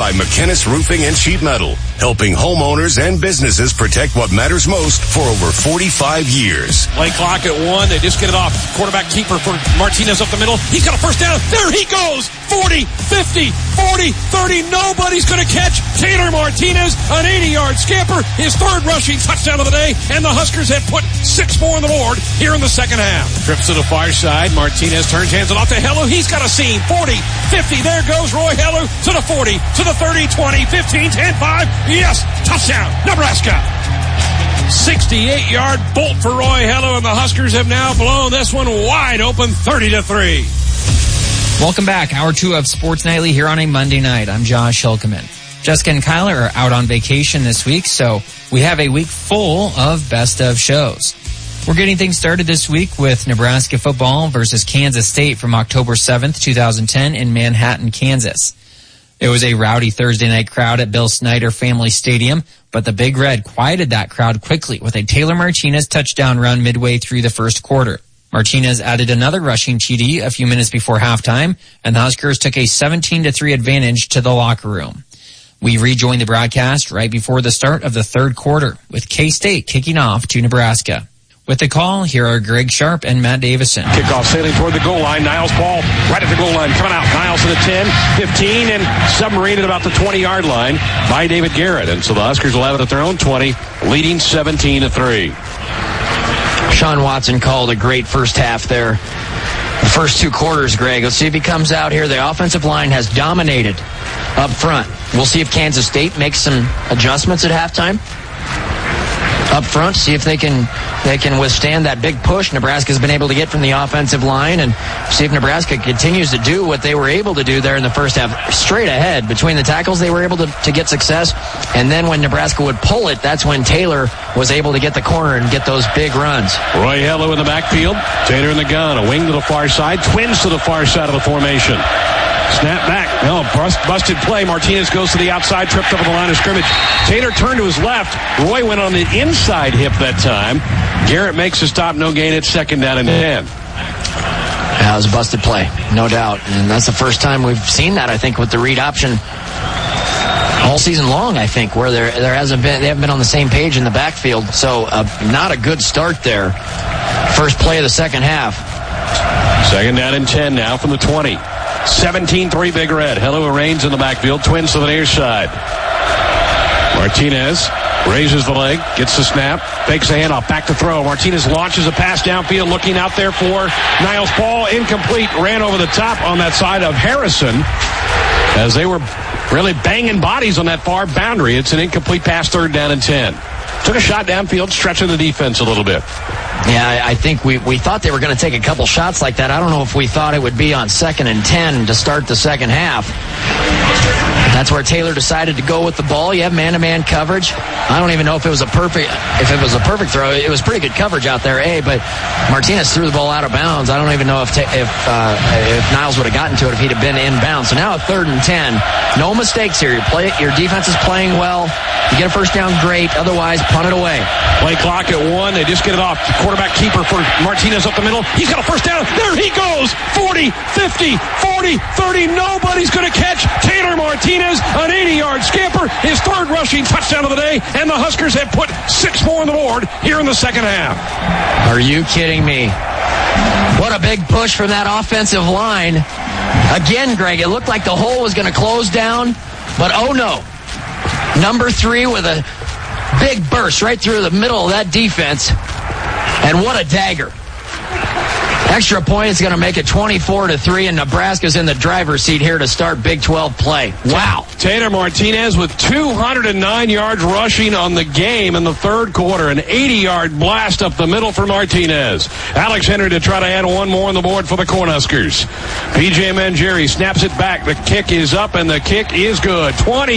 by McKinnis Roofing and Sheet Metal, helping homeowners and businesses protect what matters most for over 45 years. Play clock at 1. They just get it off. Quarterback keeper for Martinez up the middle. He's got a first down. There he goes. 40, 50, 40, 30. Nobody's going to catch Taylor Martinez. An 80-yard scamper. His third rushing touchdown of the day. And the Huskers have put 6 more on the board here in the second half. Trips to the far side. Martinez turns, hands it off to Hellu. He's got a seam. 40, 50. There goes Roy Hellu to the 40, to the 30, 20, 15, 10, 5. Yes, touchdown, Nebraska. 68-yard bolt for Roy Hellu, and the Huskers have now blown this one wide open, 30-3. Welcome back. Hour 2 of Sports Nightly here on a Monday night. I'm Josh Hilkeman. Jessica and Kyler are out on vacation this week, so we have a week full of best of shows. We're getting things started this week with Nebraska football versus Kansas State from October 7th, 2010 in Manhattan, Kansas. It was a rowdy Thursday night crowd at Bill Snyder Family Stadium, but the Big Red quieted that crowd quickly with a Taylor Martinez touchdown run midway through the first quarter. Martinez added another rushing TD a few minutes before halftime, and the Huskers took a 17-3 advantage to the locker room. We rejoined the broadcast right before the start of the third quarter, with K-State kicking off to Nebraska. With the call, here are Greg Sharp and Matt Davison. Kickoff sailing toward the goal line. Niles ball right at the goal line. Coming out. Niles to the 10, 15, and submarine at about the 20-yard line by David Garrett. And so the Huskers will have it at their own 20, leading 17-3. Sean Watson called a great first half there. The first 2 quarters, Greg. Let's see if he comes out here. The offensive line has dominated up front. We'll see if Kansas State makes some adjustments at halftime. Up front, see if they can withstand that big push Nebraska's been able to get from the offensive line, and see if Nebraska continues to do what they were able to do there in the first half. Straight ahead between the tackles, they were able to get success, and then when Nebraska would pull it, that's when Taylor was able to get the corner and get those big runs. Roy Hellu in the backfield, Taylor in the gun, a wing to the far side, twins to the far side of the formation. Snap back. No, busted play. Martinez goes to the outside, tripped over the line of scrimmage. Taylor turned to his left. Roy went on the inside hip that time. Garrett makes a stop, no gain. It's second down and 10. That was a busted play, no doubt. And that's the first time we've seen that, I think, with the read option all season long, I think, where they haven't been on the same page in the backfield. So not a good start there. First play of the second half. Second down and 10 now from the 20. 17-3 Big Red. Hellu reigns in the backfield. Twins to the near side. Martinez raises the leg, gets the snap, fakes the handoff, back to throw. Martinez launches a pass downfield, looking out there for Niles. Ball incomplete. Ran over the top on that side of Harrison as they were really banging bodies on that far boundary. It's an incomplete pass, third down and 10. Took a shot downfield, stretching the defense a little bit. Yeah, I think we thought they were going to take a couple shots like that. I don't know if we thought it would be on 2nd and 10 to start the second half. That's where Taylor decided to go with the ball. You have man-to-man coverage. I don't even know if it was a perfect throw. It was pretty good coverage out there, but Martinez threw the ball out of bounds. I don't even know if Niles would have gotten to it if he'd have been inbounds. So now a 3rd and 10. No mistakes here. Your defense is playing well. You get a first down, great. Otherwise, punt it away. Play clock at 1. They just get it off. Quarterback keeper for Martinez up the middle. He's got a first down. There he goes. 40, 50, 40, 30. Nobody's going to catch Taylor Martinez. An 80-yard scamper. His third rushing touchdown of the day. And the Huskers have put 6 more on the board here in the second half. Are you kidding me? What a big push from that offensive line. Again, Greg, it looked like the hole was going to close down. But oh no. Number 3 with a big burst right through the middle of that defense. And what a dagger. Extra point is going to make it 24-3, and Nebraska's in the driver's seat here to start Big 12 play. Wow. Taylor Martinez with 209 yards rushing on the game in the third quarter. An 80-yard blast up the middle for Martinez. Alex Henry to try to add one more on the board for the Cornhuskers. PJ Mangieri snaps it back. The kick is up, and the kick is good.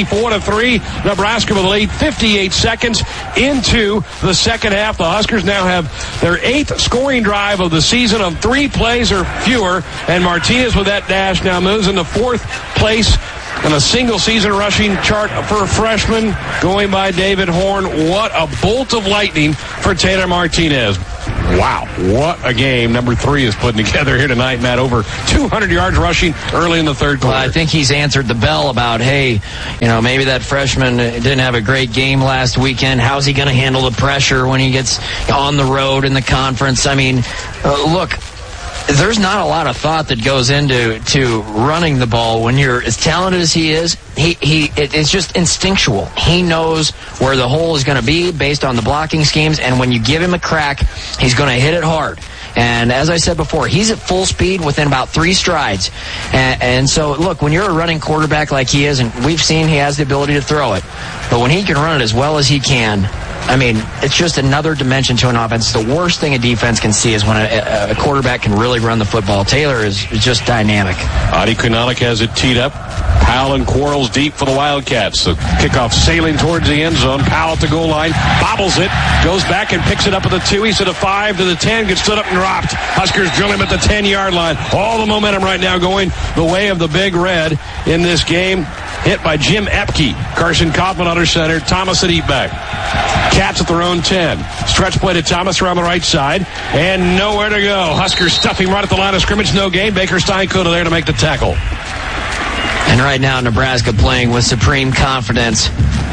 24-3, Nebraska with the lead. 58 seconds into the second half. The Huskers now have their 8th scoring drive of the season of 3 plays or fewer, and Martinez with that dash now moves into 4th place in a single season rushing chart for a freshman going by David Horn. What a bolt of lightning for Taylor Martinez. Wow, what a game number 3 is putting together here tonight, Matt. Over 200 yards rushing early in the third quarter. Well, I think he's answered the bell about, hey, maybe that freshman didn't have a great game last weekend. How's he going to handle the pressure when he gets on the road in the conference? I mean, look, there's not a lot of thought that goes into running the ball when you're as talented as he is. It's just instinctual. He knows where the hole is going to be based on the blocking schemes, and when you give him a crack, he's going to hit it hard. And as I said before, he's at full speed within about 3 strides. And so, look, when you're a running quarterback like he is, and we've seen he has the ability to throw it, but when he can run it as well as he can, I mean, it's just another dimension to an offense. The worst thing a defense can see is when a quarterback can really run the football. Taylor is just dynamic. Adi Kunalik has it teed up. Powell and Quarles deep for the Wildcats. The kickoff sailing towards the end zone. Powell at the goal line, bobbles it, goes back and picks it up at the 2. He's at the 5 to the 10, gets stood up and dropped. Huskers drill him at the 10-yard line. All the momentum right now going the way of the Big Red in this game. Hit by Jim Epke. Carson Kaufman under center. Thomas at eat-back. Cats at their own 10. Stretch play to Thomas around the right side. And nowhere to go. Huskers stuff him right at the line of scrimmage. No gain. Baker Steinkuda there to make the tackle. And right now, Nebraska playing with supreme confidence.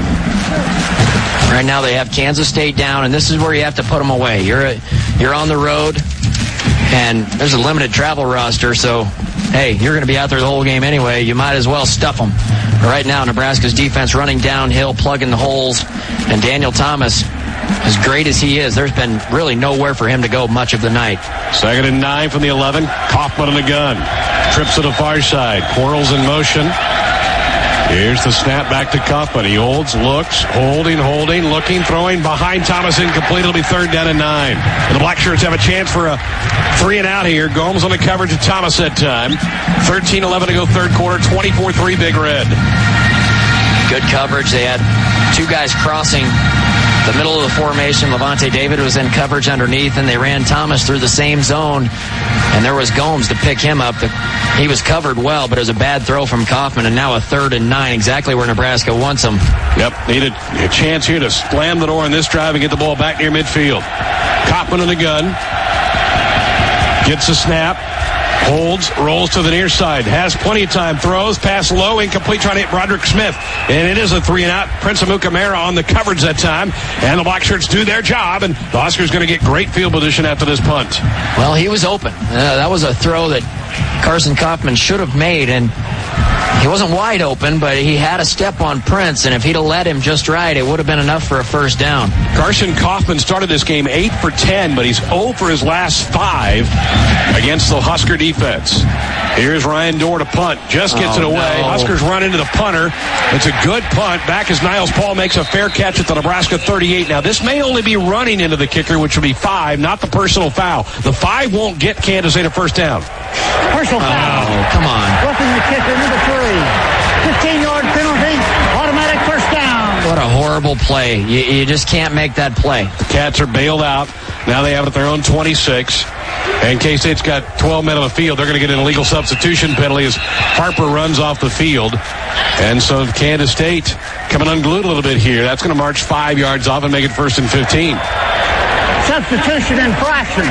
Right now, they have Kansas State down, and this is where you have to put them away. You're on the road, and there's a limited travel roster, so, hey, you're going to be out there the whole game anyway. You might as well stuff them. But right now, Nebraska's defense running downhill, plugging the holes, and Daniel Thomas, as great as he is, there's been really nowhere for him to go much of the night. 2nd and 9 from the 11. Kaufman in the gun. Trips to the far side. Quarles in motion. Here's the snap back to Kaufman. He holds, looks, holding, looking, throwing behind Thomas, incomplete. It'll be 3rd down and 9. And the Blackshirts have a chance for a 3-and-out here. Gomes on the coverage of Thomas that time. 13-11 to go third quarter. 24-3 Big Red. Good coverage. They had 2 guys crossing the middle of the formation. Levante David was in coverage underneath, and they ran Thomas through the same zone. And there was Gomes to pick him up. He was covered well, but it was a bad throw from Kaufman, and now a 3rd and 9, exactly where Nebraska wants him. Yep, needed a chance here to slam the door on this drive and get the ball back near midfield. Kaufman in the gun. Gets a snap. Holds, rolls to the near side. Has plenty of time. Throws, pass low, incomplete, trying to hit Broderick Smith. And it is a 3-and-out. Prince Amukamara on the coverage that time. And the Blackshirts do their job. And the Huskers going to get great field position after this punt. Well, he was open. That was a throw that Carson Kaufman should have made. And he wasn't wide open, but he had a step on Prince. And if he'd have let him just right, it would have been enough for a first down. Carson Kaufman started this game 8 for 10, but he's 0 for his last 5 against the Husker defense. Here's Ryan Dorr to punt. Just gets it away. No. Huskers run into the punter. It's a good punt. Back as Niles Paul makes a fair catch at the Nebraska 38. Now, this may only be running into the kicker, which will be 5, not the personal foul. The 5 won't get Kansas State a first down. Personal foul. Oh, come on. Roughing the kicker, number 3. 15-yard penalty. Automatic first down. What a horrible play. You just can't make that play. The Cats are bailed out. Now they have it at their own 26. And K-State's got 12 men on the field. They're going to get an illegal substitution penalty as Harper runs off the field. And so Kansas State coming unglued a little bit here. That's going to march 5 yards off and make it 1st and 15. Substitution infraction.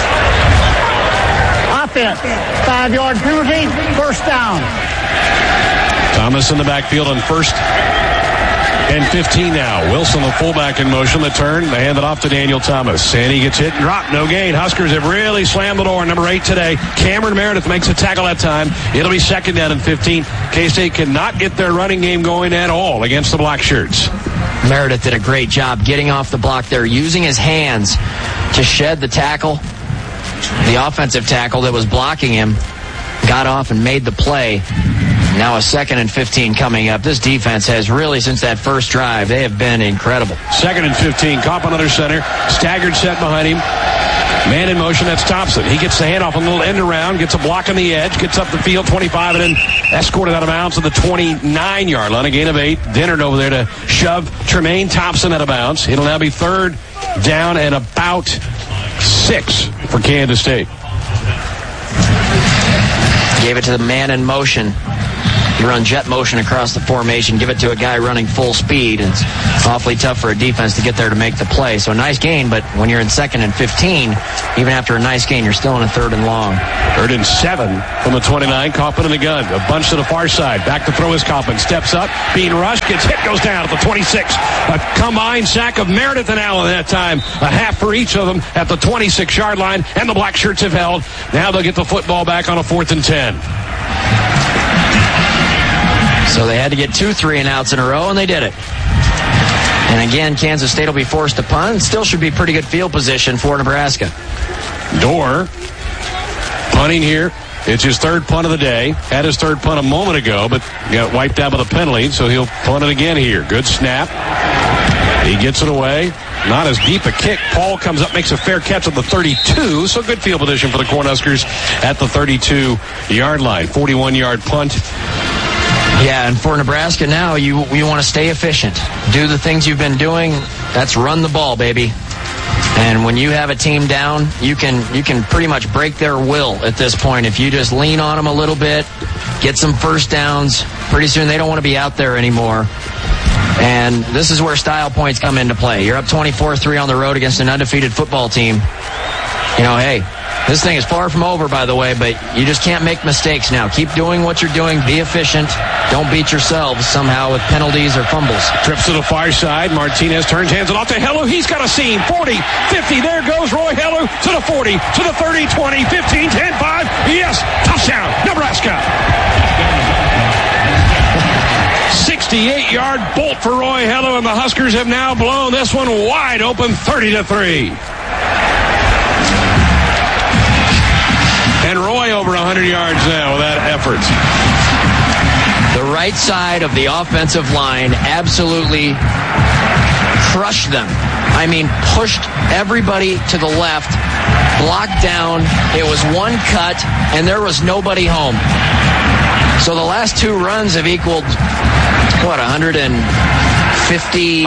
Offense. 5-yard penalty. First down. Thomas in the backfield on 1st and 15 now. Wilson, the fullback, in motion. The turn. They hand it off to Daniel Thomas. And he gets hit and dropped. No gain. Huskers have really slammed the door. Number 8 today. Cameron Meredith makes a tackle that time. It'll be 2nd down and 15. K-State cannot get their running game going at all against the Blackshirts. Meredith did a great job getting off the block there, using his hands to shed the tackle. The offensive tackle that was blocking him got off and made the play. Now a 2nd and 15 coming up. This defense has really, since that first drive, they have been incredible. 2nd and 15. Kaufman under center. Staggered set behind him. Man in motion, that's Thompson. He gets the handoff, a little end around, gets a block on the edge, gets up the field, 25, and then escorted out of bounds to the 29-yard line. A gain of 8. Dennard over there to shove Tremaine Thompson out of bounds. It'll now be 3rd down and about 6 for Kansas State. Gave it to the man in motion. You run jet motion across the formation, give it to a guy running full speed, and it's awfully tough for a defense to get there to make the play. So a nice gain, but when you're in 2nd and 15, even after a nice gain, you're still in a 3rd and long. 3rd and 7 from the 29. Kaufman in the gun. A bunch to the far side. Back to throw is Kaufman. Steps up. Being rushed. Gets hit. Goes down at the 26. A combined sack of Meredith and Allen that time. A half for each of them at the 26-yard line. And the black shirts have held. Now they'll get the football back on a 4th and 10. So they had to get 2 3-and-outs in a row, and they did it. And again, Kansas State will be forced to punt. Still should be pretty good field position for Nebraska. Dorr punting here. It's his 3rd punt of the day. Had his 3rd punt a moment ago, but got wiped out by the penalty, so he'll punt it again here. Good snap. He gets it away. Not as deep a kick. Paul comes up, makes a fair catch at the 32, so good field position for the Cornhuskers at the 32-yard line. 41-yard punt. Yeah, and for Nebraska now, you want to stay efficient. Do the things you've been doing. That's run the ball, baby. And when you have a team down, you can pretty much break their will at this point. If you just lean on them a little bit, get some first downs, pretty soon they don't want to be out there anymore. And this is where style points come into play. You're up 24-3 on the road against an undefeated football team. You know, hey, this thing is far from over, by the way, but you just can't make mistakes now. Keep doing what you're doing. Be efficient. Don't beat yourselves somehow with penalties or fumbles. Trips to the far side. Martinez turns, hands it off to Hellu. He's got a seam. 40, 50. There goes Roy Hellu to the 40, to the 30, 20, 15, 10, 5. Yes, touchdown, Nebraska. 68-yard bolt for Roy Hellu, and the Huskers have now blown this one wide open, 30-3. And Roy over 100 yards now with that effort. The right side of the offensive line absolutely crushed them. I mean, pushed everybody to the left, blocked down. It was one cut, and there was nobody home. So the last 2 runs have equaled, 142,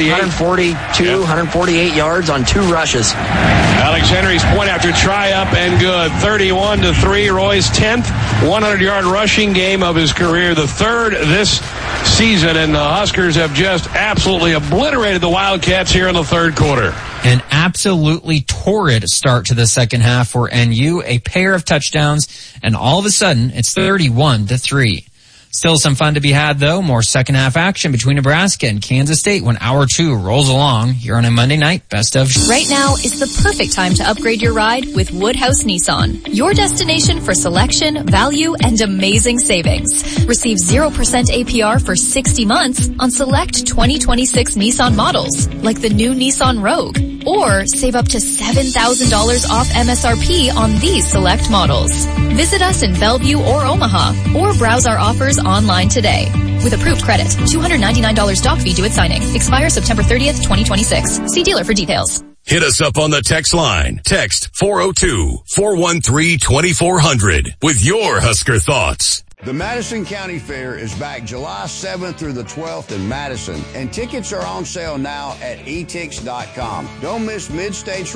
148 yards on 2 rushes. Alex Henry's point after try up and good. 31-3. Roy's 10th 100-yard rushing game of his career, the 3rd this season, and the Huskers have just absolutely obliterated the Wildcats here in the 3rd quarter. An absolutely torrid start to the second half for NU, a pair of touchdowns, and all of a sudden it's 31-3. Still some fun to be had, though. More second half action between Nebraska and Kansas State when Hour 2 rolls along here on a Monday night best of. Right now is the perfect time to upgrade your ride with Woodhouse Nissan. Your destination for selection, value, and amazing savings. Receive 0% APR for 60 months on select 2026 Nissan models, like the new Nissan Rogue. Or save up to $7,000 off MSRP on these select models. Visit us in Bellevue or Omaha, or browse our offers online today. With approved credit, $299 doc fee due at signing. Expire September 30th, 2026. See dealer for details. Hit us up on the text line. Text 402-413-2400 with your Husker thoughts. The Madison County Fair is back July 7th through the 12th in Madison, and tickets are on sale now at etix.com. Don't miss Mid-States